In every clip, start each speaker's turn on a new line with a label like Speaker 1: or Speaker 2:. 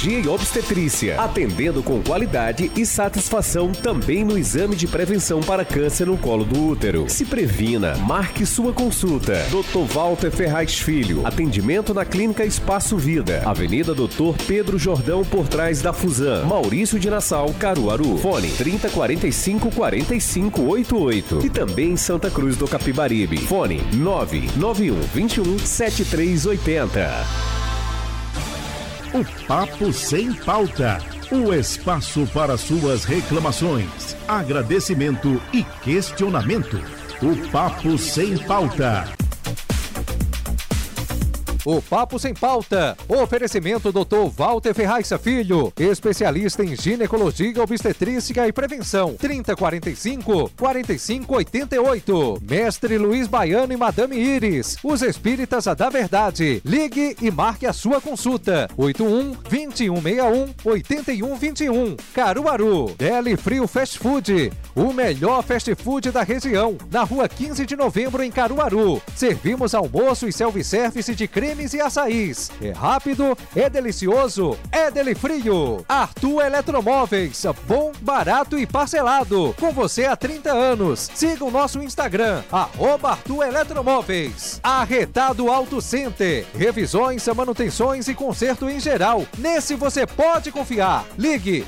Speaker 1: Ginecologia e Obstetrícia, atendendo com qualidade e satisfação também no exame de prevenção para câncer no colo do útero. Se previna, marque sua consulta. Dr. Walter Ferraz Filho, atendimento na Clínica Espaço Vida, Avenida Dr. Pedro Jordão, por trás da Fusan, Maurício de Nassau, Caruaru. Fone 3045-4588 e também em Santa Cruz do Capibaribe. Fone 99121-7380.
Speaker 2: O Papo Sem Pauta. O espaço para suas reclamações, agradecimento e questionamento. O Papo Sem Pauta.
Speaker 3: O Papo Sem Pauta. Oferecimento Dr. Walter Ferraz Filho, especialista em ginecologia, obstetrícia e prevenção. 3045-4588. Mestre Luiz Baiano e Madame Iris, os espíritas da verdade. Ligue e marque a sua consulta. 81-2161-8121. Caruaru. Deli Frio Fast Food, o melhor fast food da região. Na rua 15 de novembro, em Caruaru. Servimos almoço e self-service de cremes e açaís. É rápido, é delicioso, é Deli Frio. Arthur Eletromóveis, bom, barato e parcelado. Com você há 30 anos. Siga o nosso Instagram, @Arthur Eletromóveis. Arretado Auto Center, revisões, manutenções e conserto em geral. Nesse você pode confiar. Ligue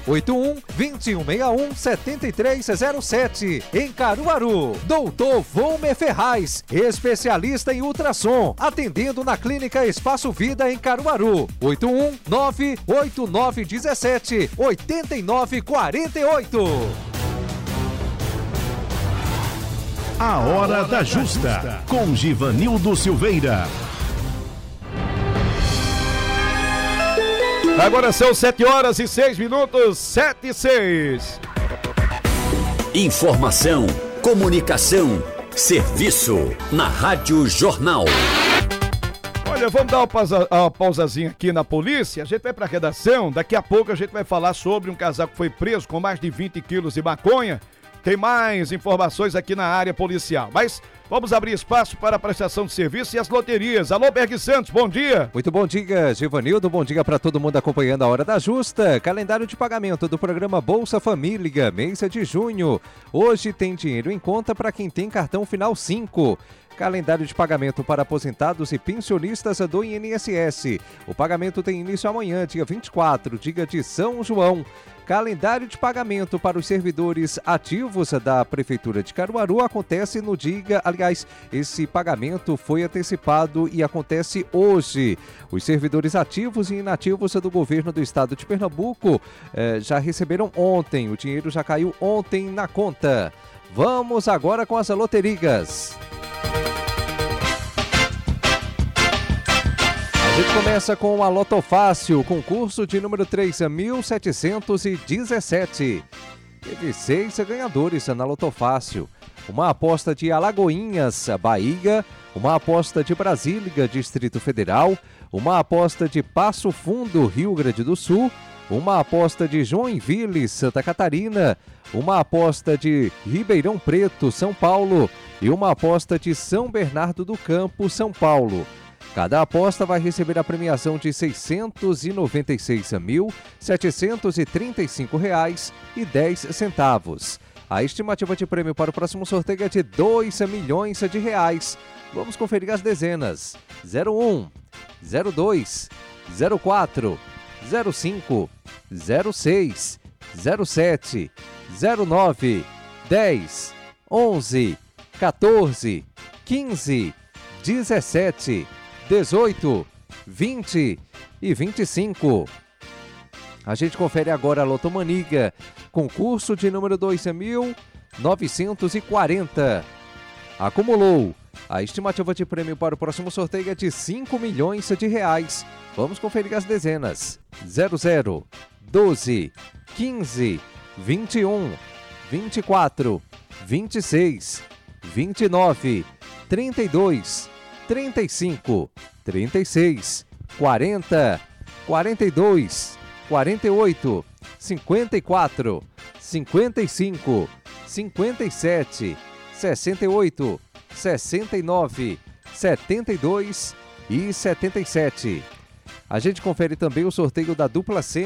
Speaker 3: 81-2161-7307 em Caruaru. Doutor Volmer Ferraz, especialista em ultrassom, atendendo na Clínica Espaço Vida em Caruaru. 819-8917-8948.
Speaker 2: A Hora da Justa, com Givanildo Silveira.
Speaker 4: Agora são 7h06, 7h06.
Speaker 5: Informação, comunicação, serviço na Rádio Jornal.
Speaker 4: Olha, vamos dar uma pausazinha aqui na polícia. A gente vai pra redação. Daqui a pouco a gente vai falar sobre um casal que foi preso com mais de 20 quilos de maconha. Tem mais informações aqui na área policial. Mas vamos abrir espaço para a prestação de serviço e as loterias. Alô, Berg Santos, bom dia.
Speaker 3: Muito bom dia, Givanildo. Bom dia para todo mundo acompanhando a Hora da Justa. Calendário de pagamento do programa Bolsa Família, mês de junho. Hoje tem dinheiro em conta para quem tem cartão final 5. Calendário de pagamento para aposentados e pensionistas do INSS. O pagamento tem início amanhã, dia 24, dia de São João. Calendário de pagamento para os servidores ativos da Prefeitura de Caruaru acontece no dia, aliás, esse pagamento foi antecipado e acontece hoje. Os servidores ativos e inativos do governo do estado de Pernambuco já receberam ontem, o dinheiro já caiu ontem na conta. Vamos agora com as loterias. A gente começa com a Loto Fácil, concurso de número 3.717. Teve 6 ganhadores na Loto Fácil. Uma aposta de Alagoinhas, Bahia. Uma aposta de Brasília, Distrito Federal. Uma aposta de Passo Fundo, Rio Grande do Sul. Uma aposta de Joinville, Santa Catarina. Uma aposta de Ribeirão Preto, São Paulo. E uma aposta de São Bernardo do Campo, São Paulo. Cada aposta vai receber a premiação de R$ 696.735,10. A estimativa de prêmio para o próximo sorteio é de R$ 2 milhões. Vamos conferir as dezenas. 01, 02, 04, 05, 06, 07, 09, 10, 11, 14, 15, 17, 18, 20 e 25. A gente confere agora a Lotomaniga, concurso de número 2.940. Acumulou. A estimativa de prêmio para o próximo sorteio é de R$ 5 milhões. Vamos conferir as dezenas. 00, 12, 15, 21, 24, 26, 29, 32, 35, 36, 40, 42, 48, 54, 55, 57, 68, 69, 72 e 77. A gente confere também o sorteio da dupla C.